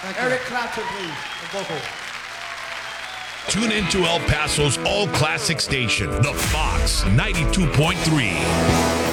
Eric Clapton, please. The vocal. Tune into El Paso's all-classic station, The Fox 92.3.